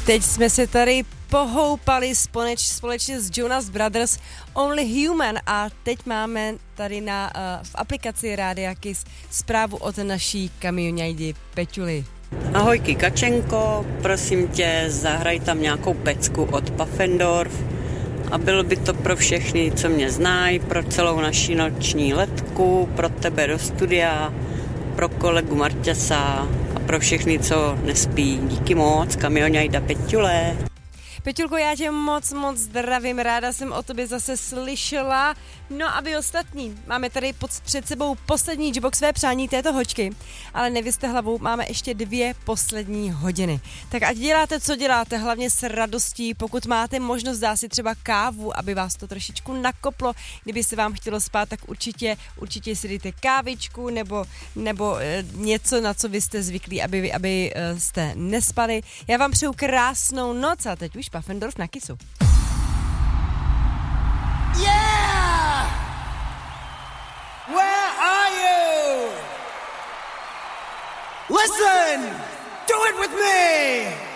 Teď jsme se tady pohoupali společně s Jonas Brothers Only Human a teď máme tady v aplikaci Rádia Kiss zprávu od naší kamionajdy Peťuly. Ahoj Kačenko, prosím tě, zahraj tam nějakou pecku od Pfaffendorf a bylo by to pro všechny, co mě znají, pro celou naší noční letku, pro tebe do studia, pro kolegu Marťasa a pro všechny, co nespí. Díky moc, kamionajda Peťule. Peťulko, já tě moc zdravím, ráda jsem o tobě zase slyšela. No a vy ostatní, máme tady před sebou poslední jukeboxové přání této hoďky, ale nevězte hlavou, máme ještě 2 poslední hodiny. Tak ať děláte, co děláte, hlavně s radostí, pokud máte možnost dát si třeba kávu, aby vás to trošičku nakoplo, kdyby se vám chtělo spát, tak určitě si dejte kávičku nebo něco, na co vy jste zvyklí, aby jste nespali. Já vám přeju krásnou noc a teď už Pfaffendorf na Kissu. Yeah! Where are you? Listen! Do it with me!